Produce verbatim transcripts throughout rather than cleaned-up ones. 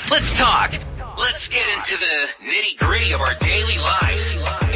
Let's talk. Let's get into the nitty-gritty of our daily lives.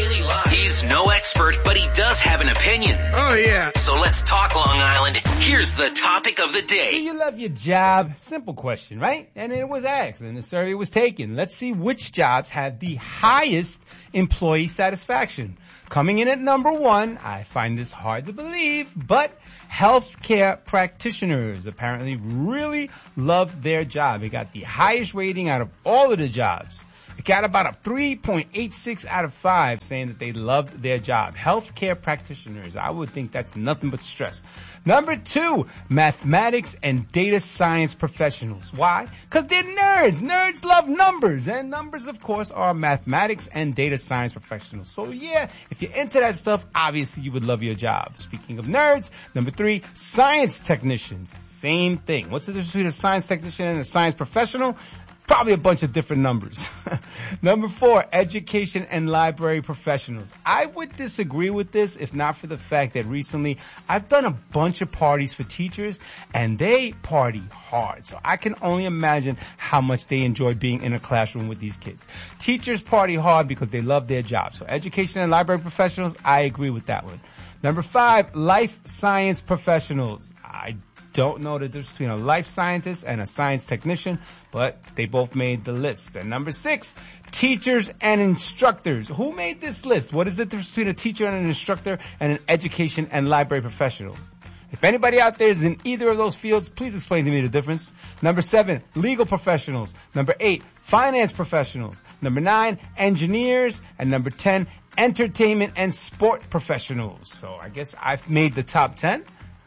He's no expert, but he does have an opinion. Oh, yeah. So let's talk, Long Island. Here's the topic of the day. Do you love your job? Simple question, right? And it was asked, and the survey was taken. Let's see which jobs have the highest employee satisfaction. Coming in at number one, I find this hard to believe, but healthcare practitioners apparently really love their job. It got the highest rating out of all of the jobs. It got about a three point eight six out of five saying that they loved their job. Healthcare practitioners, I would think that's nothing but stress. Number two, mathematics and data science professionals. Why? Because they're nerds. Nerds love numbers. And numbers, of course, are mathematics and data science professionals. So, yeah, if you're into that stuff, obviously you would love your job. Speaking of nerds, number three, science technicians. Same thing. What's the difference between a science technician and a science professional? Probably a bunch of different numbers. Number four, education and library professionals. I would disagree with this if not for the fact that recently I've done a bunch of parties for teachers and they party hard. So I can only imagine how much they enjoy being in a classroom with these kids. Teachers party hard because they love their job. So education and library professionals, I agree with that one. Number five, life science professionals. I don't know the difference between a life scientist and a science technician, but they both made the list. And number six, teachers and instructors. Who made this list? What is the difference between a teacher and an instructor and an education and library professional? If anybody out there is in either of those fields, please explain to me the difference. Number seven, legal professionals. Number eight, finance professionals. Number nine, engineers. And number ten, entertainment and sport professionals. So I guess I've made the top ten.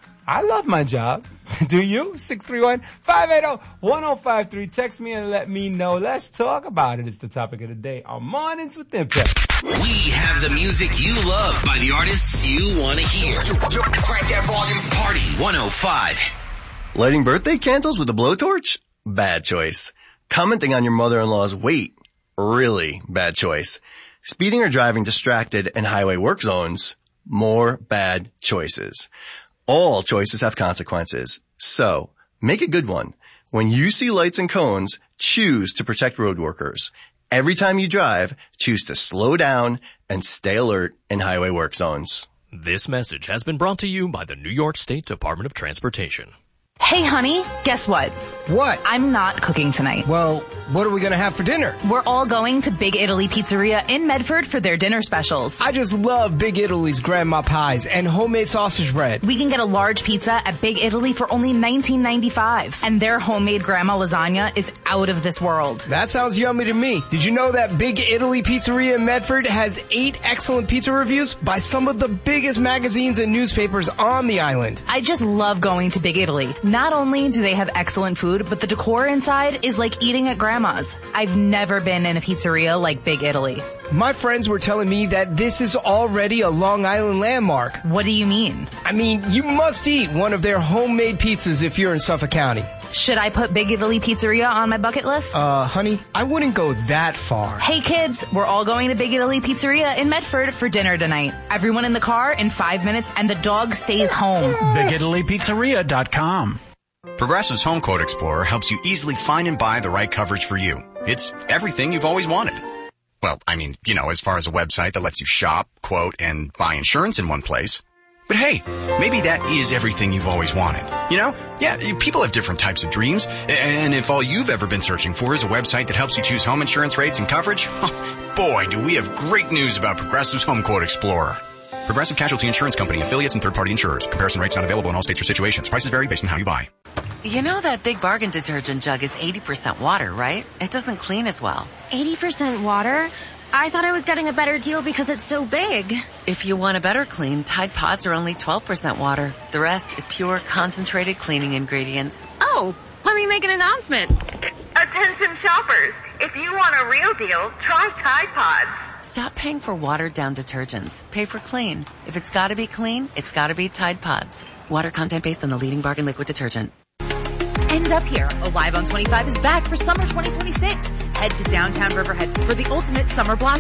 I love my job. Do you? six three one, five eight zero, one zero five three. Text me and let me know. Let's talk about it. It's the topic of the day on Mornings with Impact. We have the music you love by the artists you want to hear. Crank that volume. Party one oh five. Lighting birthday candles with a blowtorch? Bad choice. Commenting on your mother-in-law's weight? Really bad choice. Speeding or driving distracted in highway work zones? More bad choices. All choices have consequences. So, make a good one. When you see lights and cones, choose to protect road workers. Every time you drive, choose to slow down and stay alert in highway work zones. This message has been brought to you by the New York State Department of Transportation. Hey, honey, guess what? What? I'm not cooking tonight. Well, what are we going to have for dinner? We're all going to Big Italy Pizzeria in Medford for their dinner specials. I just love Big Italy's grandma pies and homemade sausage bread. We can get a large pizza at Big Italy for only nineteen ninety-five. And their homemade grandma lasagna is out of this world. That sounds yummy to me. Did you know that Big Italy Pizzeria in Medford has eight excellent pizza reviews by some of the biggest magazines and newspapers on the island? I just love going to Big Italy. Not only do they have excellent food, but the decor inside is like eating at grandma's. I've never been in a pizzeria like Big Italy. My friends were telling me that this is already a Long Island landmark. What do you mean? I mean, you must eat one of their homemade pizzas if you're in Suffolk County. Should I put Big Italy Pizzeria on my bucket list? Uh, honey, I wouldn't go that far. Hey kids, we're all going to Big Italy Pizzeria in Medford for dinner tonight. Everyone in the car in five minutes and the dog stays home. Big Italy Pizzeria dot com. Progressive's Home Quote Explorer helps you easily find and buy the right coverage for you. It's everything you've always wanted. Well, I mean, you know, as far as a website that lets you shop, quote, and buy insurance in one place. But hey, maybe that is everything you've always wanted. You know? Yeah, people have different types of dreams. And if all you've ever been searching for is a website that helps you choose home insurance rates and coverage, boy, do we have great news about Progressive's Home Quote Explorer. Progressive Casualty Insurance Company, affiliates, and third-party insurers. Comparison rates not available in all states or situations. Prices vary based on how you buy. You know that Big Bargain detergent jug is eighty percent water, right? It doesn't clean as well. eighty percent water? I thought I was getting a better deal because it's so big. If you want a better clean, Tide Pods are only twelve percent water. The rest is pure, concentrated cleaning ingredients. Oh, let me make an announcement. Attention shoppers, if you want a real deal, try Tide Pods. Stop paying for watered-down detergents. Pay for clean. If it's gotta be clean, it's gotta be Tide Pods. Water content based on the leading bargain liquid detergent. End Up Here, Alive on twenty-five is back for summer twenty twenty-six. Head to downtown Riverhead for the ultimate summer block